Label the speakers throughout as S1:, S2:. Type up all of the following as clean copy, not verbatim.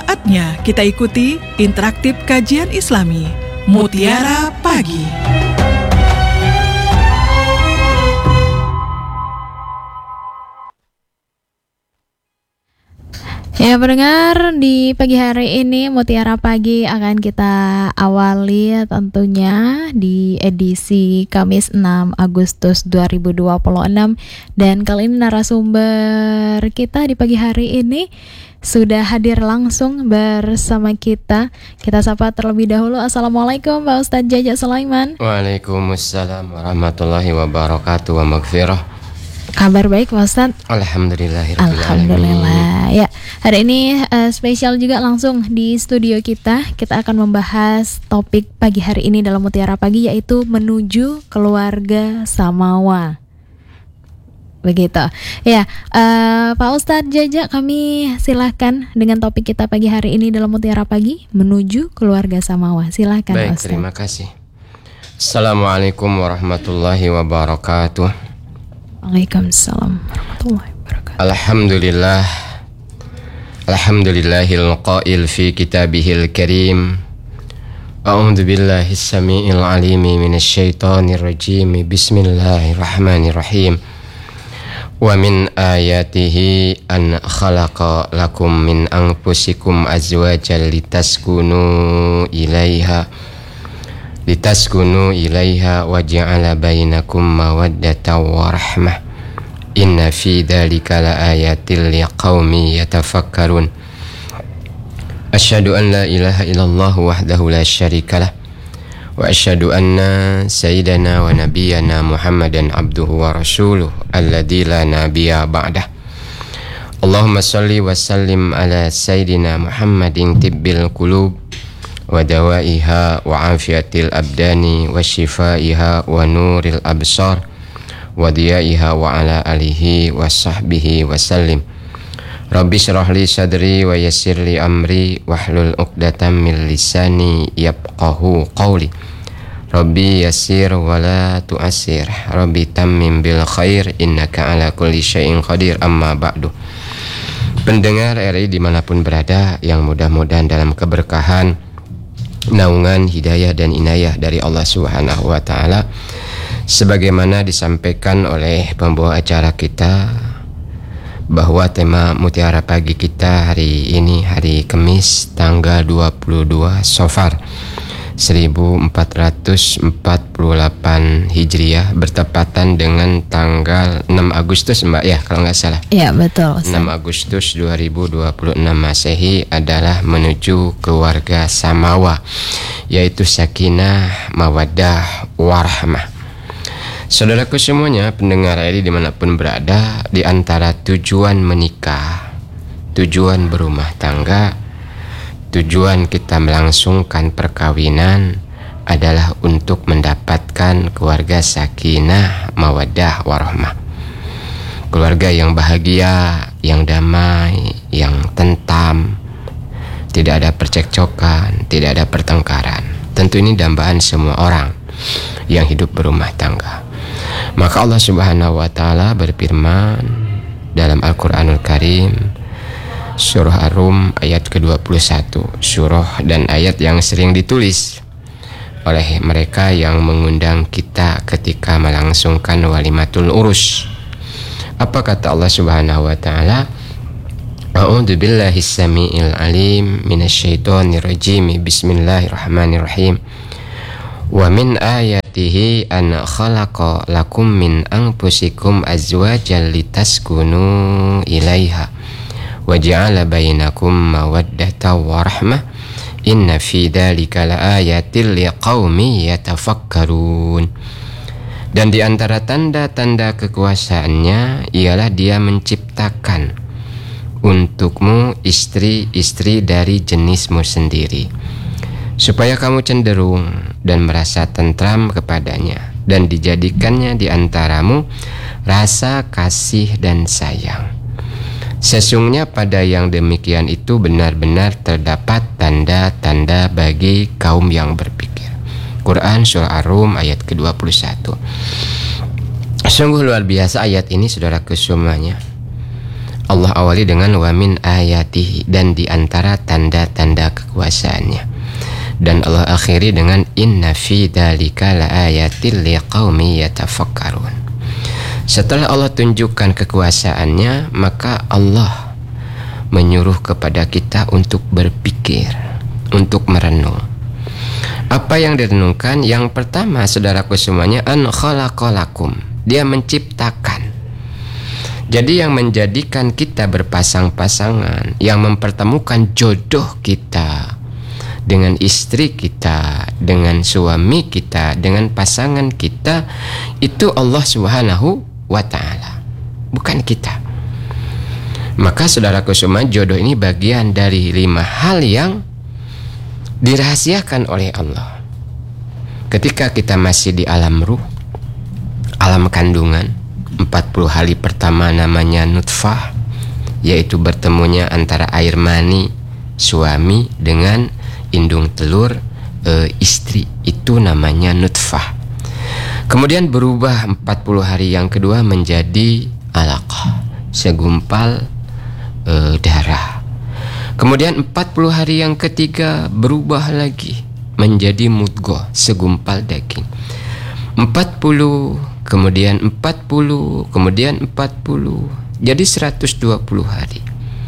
S1: Saatnya kita ikuti interaktif kajian Islami Mutiara Pagi.
S2: Ya pendengar, di pagi hari ini Mutiara Pagi akan kita awali tentunya di edisi Kamis 6 Agustus 2026. Dan kali ini narasumber kita di pagi hari ini sudah hadir langsung bersama kita. Kita sapa terlebih dahulu. Assalamualaikum Pak Ustadz Jaja Sulaiman.
S3: Waalaikumsalam warahmatullahi wabarakatuh wa maghfirah.
S2: Kabar baik Pak Ustadz? Alhamdulillah. Ya, hari ini spesial juga langsung di studio kita. Kita akan membahas topik pagi hari ini dalam Mutiara Pagi, yaitu menuju keluarga Samawa. Begitu. Ya, Pak Ustadz Jaja, kami silahkan dengan topik kita pagi hari ini dalam Mutiara Pagi, menuju keluarga Samawa. Silahkan Pak Ustadz.
S3: Baik, terima kasih. Assalamualaikum warahmatullahi wabarakatuh.
S2: Waalaikumsalam warahmatullahi wabarakatuh.
S3: Alhamdulillah. Alhamdulillahil qail fi kitabihil karim. A'udzu billahi samii'il 'aliimi minasyaitonir rajiim. Bismillahirrahmanirrahim. Wa min ayatihi an khalaqa lakum min anfusikum azwajan litaskunu ilaiha wa ja'ala bainakum mawaddatan wa rahmah. Inna fi dzalika laayatil liqaumin yatafakkarun. Asyhadu an la ilaha illallah wahdahu la syarikalah wa asyhadu anna sayyidana wa nabiyyana Muhammadan abduhu wa rasuluh alladzi la nabiyya ba'dah. Allahumma shalli wa sallim ala sayyidina Muhammadin tibbil qulub wa dawaiha wa afiatil abdani wa shifaiha wa nuril absar wa diyaiha wa ala alihi wa sahbihi wa sallim. Rabbi syrah li sadri wa yassir li amri wahlul uqdatam min lisani yafqahu qawli. Rabbi yassir wa la tu'assir. Rabbi tammim bil khair innaka ala kulli syai'in qadir. Amma ba'du. Pendengar RI dimanapun berada, yang mudah-mudahan dalam keberkahan, naungan hidayah dan inayah dari Allah Subhanahu wa taala, sebagaimana disampaikan oleh pembawa acara kita, bahwa tema Mutiara Pagi kita hari ini, hari Kamis tanggal 22 Safar 1448 Hijriah, bertepatan dengan tanggal 6 Agustus Mbak ya, kalau nggak salah.
S2: Iya betul.
S3: 6 Agustus 2026 Masehi adalah menuju keluarga Samawa, yaitu sakinah, mawaddah, warahmah. Saudaraku semuanya, pendengar ini dimanapun berada, di antara tujuan menikah, tujuan berumah tangga, tujuan kita melangsungkan perkawinan adalah untuk mendapatkan keluarga sakinah, mawaddah, warahmah. Keluarga yang bahagia, yang damai, yang tentam, tidak ada percekcokan, tidak ada pertengkaran. Tentu ini dambaan semua orang yang hidup berumah tangga. Maka Allah Subhanahu wa taala berfirman dalam Al-Qur'anul Karim, surah Ar-Rum ayat ke-21, surah dan ayat yang sering ditulis oleh mereka yang mengundang kita ketika melangsungkan walimatul urus. Apa kata Allah Subhanahu wa taala? A'udzu billahi samii'il 'aliim minasyaitonir rajiim. Bismillahirrahmanirrahim. Wa min ayatihi an khalaqa lakum min anfusikum azwajan litaskunu ilaiha wa ja'ala bainakum mawaddatan wa rahmah. Inna fi dzalika laayatil liqaumin yatafakkarun. Dan di antara tanda-tanda kekuasaannya ialah Dia menciptakan untukmu istri-istri dari jenismu sendiri, supaya kamu cenderung dan merasa tentram kepadanya, dan dijadikannya di antaramu rasa kasih dan sayang. Sesungguhnya pada yang demikian itu benar-benar terdapat tanda-tanda bagi kaum yang berpikir. Quran surah Ar-Rum ayat ke-21. Sungguh luar biasa ayat ini, saudaraku semuanya. Allah awali dengan wa min ayatihi, dan di antara tanda-tanda kekuasaannya. Dan Allah akhiri dengan inna fi dzalika laayatil liqaumi yatafakkarun. Setelah Allah tunjukkan kekuasaannya, maka Allah menyuruh kepada kita untuk berpikir, untuk merenung. Apa yang direnungkan? Yang pertama, saudaraku semuanya, an khalaqalakum, dia menciptakan. Jadi yang menjadikan kita berpasang-pasangan, yang mempertemukan jodoh kita dengan istri kita, dengan suami kita, dengan pasangan kita, itu Allah Subhanahu wa ta'ala, bukan kita. Maka saudaraku semua, jodoh ini bagian dari 5 hal yang dirahasiakan oleh Allah. Ketika kita masih di alam ruh, alam kandungan, 40 hari pertama namanya nutfah, yaitu bertemunya antara air mani suami dengan indung telur istri, itu namanya nutfah. Kemudian berubah 40 hari yang kedua menjadi alaqah, segumpal darah. Kemudian 40 hari yang ketiga berubah lagi menjadi mudghah, segumpal daging. 40, kemudian 40, kemudian 40, jadi 120 hari.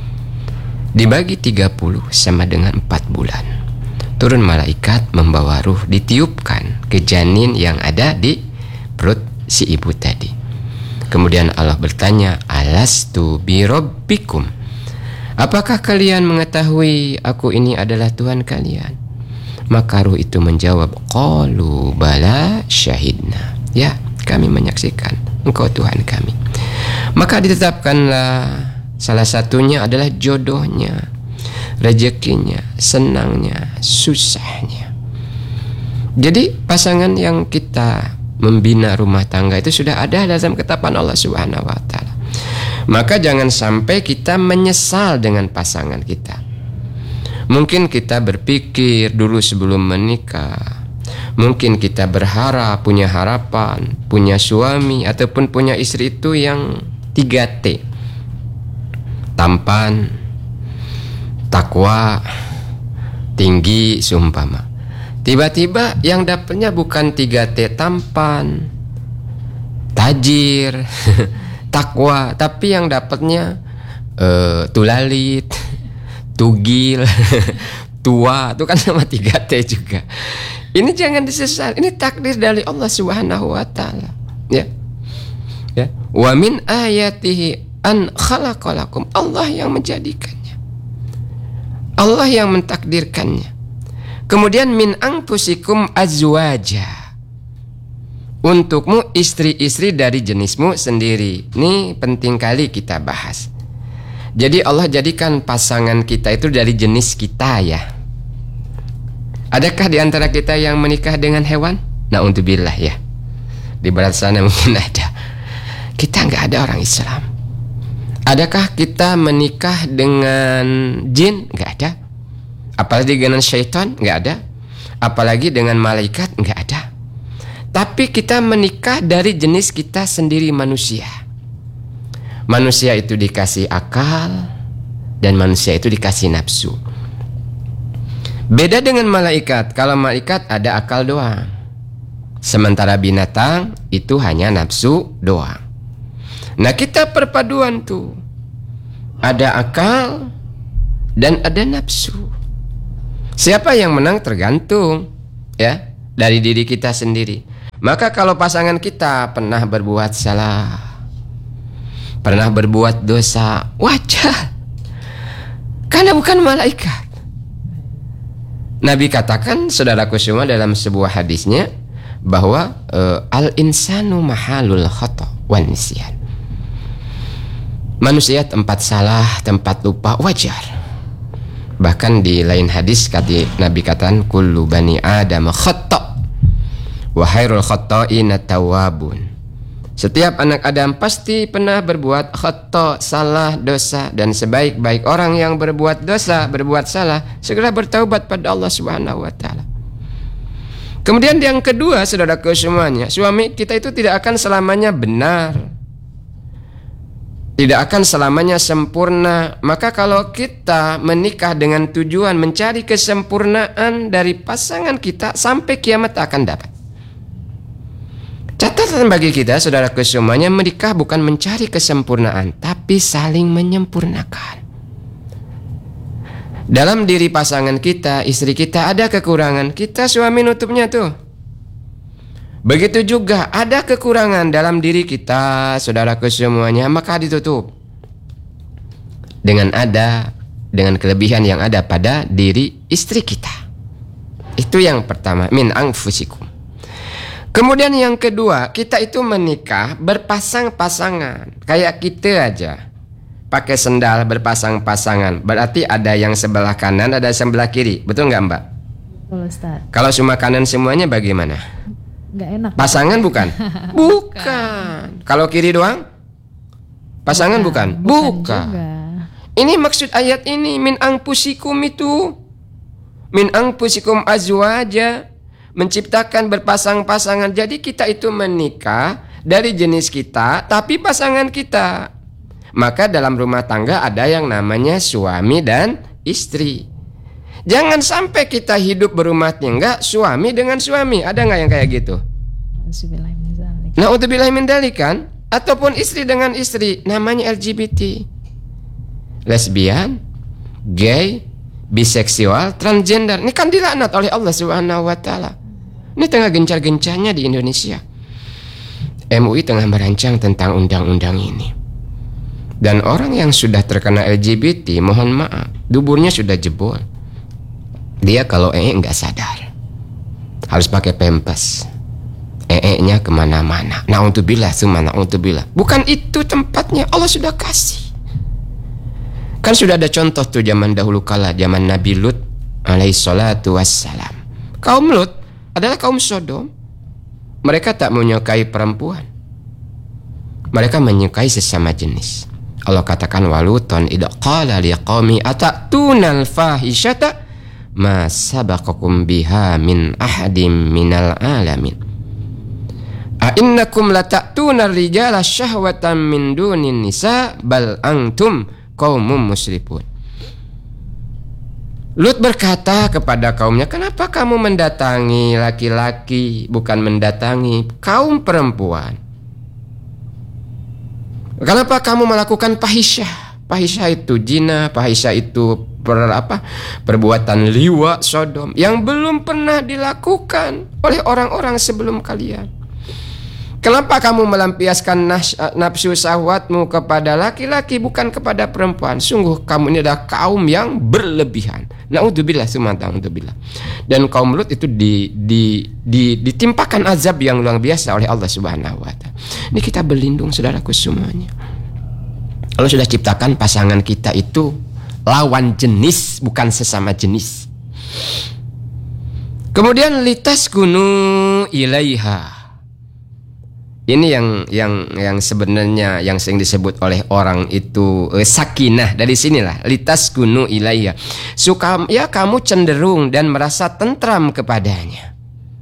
S3: Dibagi 30 sama dengan 4 bulan. Turun malaikat membawa ruh, ditiupkan ke janin yang ada di perut si ibu tadi. Kemudian Allah bertanya, alastu birabbikum, apakah kalian mengetahui aku ini adalah Tuhan kalian? Maka ruh itu menjawab, qalu bala syahidna, ya kami menyaksikan engkau Tuhan kami. Maka ditetapkanlah salah satunya adalah jodohnya, rezekinya, senangnya, susahnya. Jadi pasangan yang kita membina rumah tangga itu sudah ada dalam ketetapan Allah Subhanahu wa ta'ala. Maka jangan sampai kita menyesal dengan pasangan kita. Mungkin kita berpikir dulu sebelum menikah, mungkin kita berharap, punya harapan, punya suami ataupun punya istri itu yang 3T, tampan, takwa, tinggi, seumpama. Tiba-tiba yang dapatnya bukan 3T, tampan, tajir, takwa, tapi yang dapatnya tulalit, tugil, tua, itu kan sama 3T juga. Ini jangan disesal, ini takdir dari Allah Subhanahu wa ta'ala. Ya. Ya. Wa min ayatihi an khalaqalakum, Allah yang menjadikannya, Allah yang mentakdirkannya. Kemudian min anfusikum azwaja, untukmu istri-istri dari jenismu sendiri. Ini penting kali kita bahas. Jadi Allah jadikan pasangan kita itu dari jenis kita, ya. Adakah di antara kita yang menikah dengan hewan? Na'udzubillah, ya. Di barat sana mungkin ada. Kita nggak ada orang Islam. Adakah kita menikah dengan jin? Nggak ada. Apalagi dengan syaitan? Nggak ada. Apalagi dengan malaikat? Nggak ada. Tapi kita menikah dari jenis kita sendiri, manusia. Manusia itu dikasih akal dan manusia itu dikasih nafsu. Beda dengan malaikat. Kalau malaikat ada akal doang, sementara binatang itu hanya nafsu doang. Nah, kita perpaduan tuh, ada akal dan ada nafsu. Siapa yang menang tergantung, ya, dari diri kita sendiri. Maka kalau pasangan kita pernah berbuat salah, pernah berbuat dosa, wajar, karena bukan malaikat. Nabi katakan, saudaraku semua, dalam sebuah hadisnya bahwa al-insanu mahalul khata' wan nisyan. Manusia tempat salah, tempat lupa, wajar. Bahkan di lain hadis Nabi katakan, kullu bani adam khata' wa khairul khata'ina tawwabun. Setiap anak Adam pasti pernah berbuat khata', salah, dosa, dan sebaik-baik orang yang berbuat dosa, berbuat salah, segera bertaubat pada Allah Subhanahu wa ta'ala. Kemudian yang kedua, saudaraku semuanya, suami kita itu tidak akan selamanya benar. tidak akan selamanya sempurna. Maka kalau kita menikah dengan tujuan mencari kesempurnaan dari pasangan kita, sampai kiamat akan dapat. Catatan bagi kita, saudaraku semuanya, menikah bukan mencari kesempurnaan, tapi saling menyempurnakan. Dalam diri pasangan kita, istri kita ada kekurangan, kita suami nutupnya tuh. Begitu juga ada kekurangan dalam diri kita, saudaraku semuanya, maka ditutup dengan kelebihan yang ada pada diri istri kita. Itu yang pertama, min anfusikum. Kemudian yang kedua, kita itu menikah berpasang-pasangan. Kayak kita aja pakai sendal berpasang-pasangan, berarti ada yang sebelah kanan, ada sebelah kiri. Betul nggak, Mbak?
S2: Betul, Ustaz.
S3: Kalau cuma kanan semuanya bagaimana?
S2: Nggak enak.
S3: Pasangan bukan? Bukan. Kalau kiri doang? Pasangan bukan? Bukan. Ini maksud ayat ini, min anfusikum itu. Min anfusikum azwaja, menciptakan berpasang-pasangan. Jadi kita itu menikah dari jenis kita, tapi pasangan kita. Maka dalam rumah tangga ada yang namanya suami dan istri. Jangan sampai kita hidup berumah tangga suami dengan suami. Ada nggak yang kayak gitu? Na'udzubillah min dzalik kan? Ataupun istri dengan istri, namanya LGBT, lesbian, gay, biseksual, transgender. Ini kan dilaknat oleh Allah Subhanahu wa taala. Ini tengah gencar-gencarnya di Indonesia. MUI tengah merancang tentang undang-undang ini. Dan orang yang sudah terkena LGBT, mohon maaf, duburnya sudah jebol. Dia kalau nggak sadar, harus pakai pampers. Nya kemana-mana. Na'udzubillah, summa na'udzubillah. Bukan itu tempatnya, Allah sudah kasih. Kan sudah ada contoh tuh zaman dahulu kala, zaman Nabi Lut alaihi salatu wassalam. Kaum Lut adalah kaum Sodom. Mereka tak menyukai perempuan, mereka menyukai sesama jenis. Allah katakan, waluton idza qala liqaumi atatuna al-fahishata ma sabaqakum biha min ahadim minal alamin. A'innakum lata'tuna ar-rijala syahwatan min dunin nisa bal antum qaumum musrifun. Lut berkata kepada kaumnya, kenapa kamu mendatangi laki-laki, bukan mendatangi kaum perempuan? Kenapa kamu melakukan fahisyah? Fahisyah itu zina, fahisyah itu perbuatan liwat, sodom yang belum pernah dilakukan oleh orang-orang sebelum kalian. Kenapa kamu melampiaskan nafsu syahwatmu kepada laki-laki bukan kepada perempuan? Sungguh kamu ini adalah kaum yang berlebihan. Na'udzubillah, summa na'udzubillah. Dan kaum Lut itu ditimpakan azab yang luar biasa oleh Allah Subhanahu wa taala. Ini kita berlindung, saudaraku semuanya. Allah sudah ciptakan pasangan kita itu lawan jenis, bukan sesama jenis. Kemudian litaskunu ilaiha. Ini yang sebenarnya yang sering disebut oleh orang itu sakinah. Dari sinilah litaskunu ilaiha. Suka ya kamu cenderung dan merasa tentram kepadanya.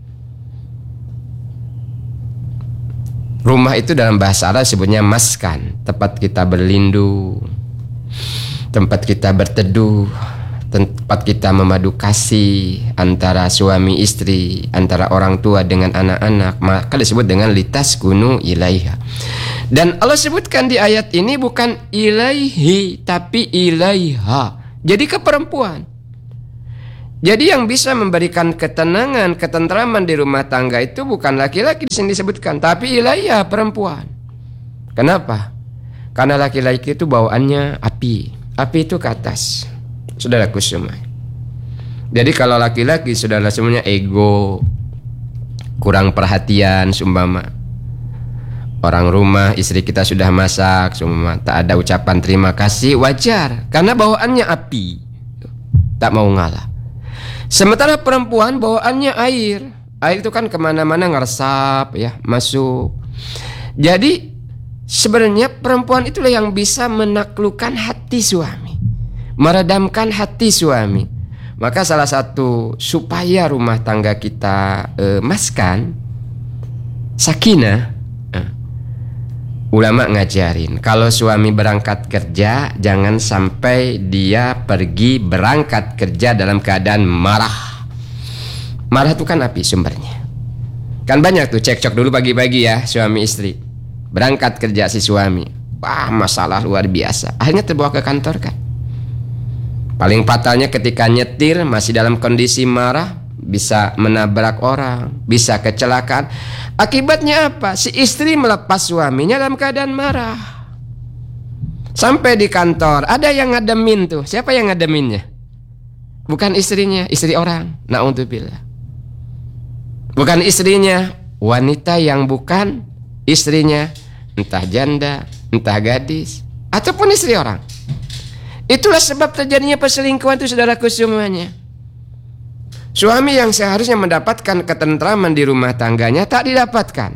S3: Rumah itu dalam bahasa Arab sebutnya maskan, tempat kita berlindung, tempat kita berteduh, tempat kita memadu kasih antara suami istri, antara orang tua dengan anak-anak, maka disebut dengan litaskunu ilaiha. Dan Allah sebutkan di ayat ini bukan ilaihi tapi ilaiha. Jadi ke perempuan. Jadi yang bisa memberikan ketenangan, ketentraman di rumah tangga itu bukan laki-laki di sini disebutkan, tapi ilaiha, perempuan. Kenapa? Karena laki-laki itu bawaannya api. Api itu ke atas. Saudaraku semua. Jadi kalau laki-laki saudara semuanya ego, kurang perhatian, sumpama orang rumah istri kita sudah masak, sumpama tak ada ucapan terima kasih, wajar karena bawaannya api, tak mau ngalah. Sementara perempuan bawaannya air. Air itu kan kemana-mana ngeresap ya, masuk. Jadi sebenarnya perempuan itulah yang bisa menaklukkan hati suami, meredamkan hati suami. Maka salah satu supaya rumah tangga kita maskan, sakinah, ulama ngajarin kalau suami berangkat kerja jangan sampai dia pergi berangkat kerja dalam keadaan marah. Marah itu kan api sumbernya. Kan banyak tuh cekcok dulu pagi-pagi ya suami istri. Berangkat kerja si suami, wah masalah luar biasa. Akhirnya terbawa ke kantor kan. Paling fatalnya ketika nyetir masih dalam kondisi marah, bisa menabrak orang, bisa kecelakaan. Akibatnya apa? Si istri melepas suaminya dalam keadaan marah. Sampai di kantor ada yang ngademin tuh. Siapa yang ngademinnya? Bukan istrinya, istri orang. Na'udzubillah. Bukan istrinya, wanita yang bukan istrinya, entah janda, entah gadis, ataupun istri orang. Itulah sebab terjadinya perselingkuhan itu, saudaraku semuanya. Suami yang seharusnya mendapatkan ketentraman di rumah tangganya tak didapatkan.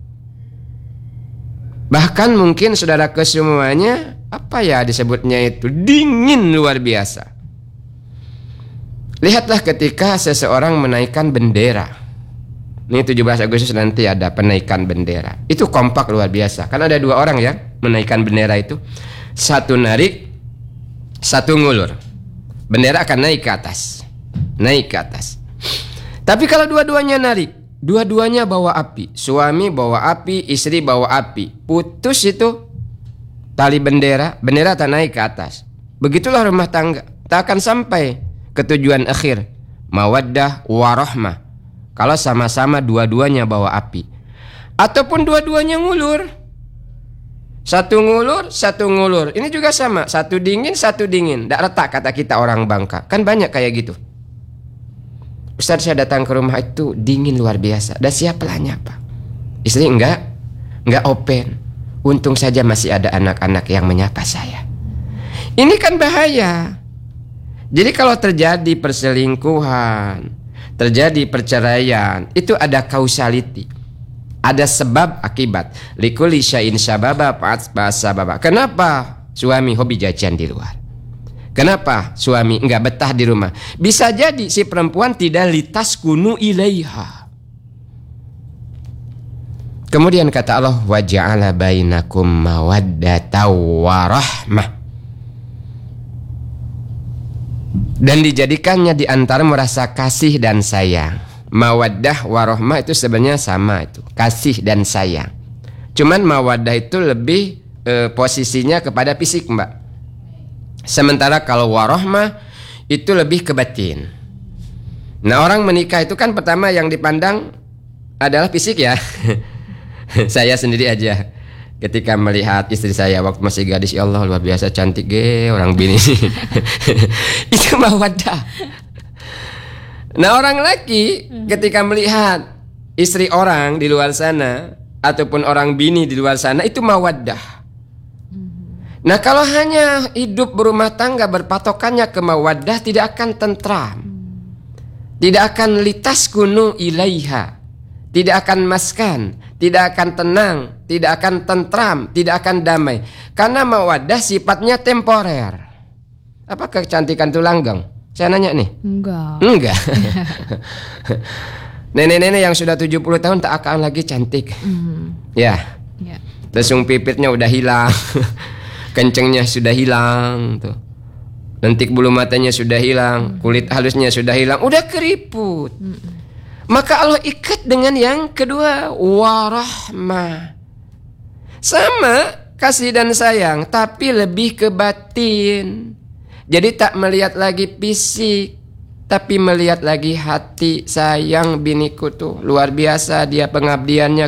S3: Bahkan mungkin saudaraku semuanya, apa ya disebutnya itu, dingin luar biasa. Lihatlah ketika seseorang menaikkan bendera. Ini 17 Agustus nanti ada penaikan bendera. Itu kompak luar biasa. Kan ada 2 orang ya menaikkan bendera itu. Satu narik, satu ngulur. Bendera akan naik ke atas. Naik ke atas. Tapi kalau dua-duanya narik, dua-duanya bawa api. Suami bawa api, istri bawa api. Putus itu tali bendera, bendera tak naik ke atas. Begitulah rumah tangga, tak akan sampai ke tujuan akhir, mawaddah warahmah. Kalau sama-sama dua-duanya bawa api. Ataupun dua-duanya ngulur. Satu ngulur, satu ngulur. Ini juga sama, satu dingin, satu dingin. Tak retak kata kita orang Bangka. Kan banyak kayak gitu. Ustaz, saya datang ke rumah itu dingin luar biasa. Dan siap pelanya Pak? Istri enggak open. Untung saja masih ada anak-anak yang menyapa saya. Ini kan bahaya. Jadi kalau terjadi perselingkuhan, terjadi perceraian, itu ada causality. Ada sebab akibat. Likulli syai'in sababa sababa. Kenapa suami hobi jajan di luar? Kenapa suami enggak betah di rumah? Bisa jadi si perempuan tidak litaskunu ilaiha. Kemudian kata Allah, wa ja'ala bainakum mawaddatan wa rahmah. Dan dijadikannya di antara merasa kasih dan sayang. Mawaddah warahmah itu sebenarnya sama itu, kasih dan sayang. Cuman mawaddah itu lebih posisinya kepada fisik, Mbak. Sementara kalau warahmah itu lebih ke batin. Nah, orang menikah itu kan pertama yang dipandang adalah fisik ya. Saya sendiri aja ketika melihat istri saya waktu masih gadis, ya Allah luar biasa cantik orang bini. Itu mawaddah. Nah, orang laki ketika melihat istri orang di luar sana ataupun orang bini di luar sana itu mawaddah. Nah, kalau hanya hidup berumah tangga berpatokannya ke mawaddah, tidak akan tentram. Tidak akan litaskunu ilaiha. Tidak akan maskan, tidak akan tenang, tidak akan tentram, tidak akan damai. Karena mawaddah sifatnya temporer. Apakah kecantikan itu langgeng? Saya nanya nih. Enggak. Nenek-nenek yang sudah 70 tahun tak akan lagi cantik. Ya. Lesung pipitnya udah hilang. Kencengnya sudah hilang tuh. Lentik bulu matanya sudah hilang, kulit halusnya sudah hilang, udah keriput. Maka Allah ikat dengan yang kedua, warahmah. Sama kasih dan sayang, tapi lebih ke batin. Jadi tak melihat lagi fisik, tapi melihat lagi hati. Sayang biniku tuh luar biasa dia pengabdiannya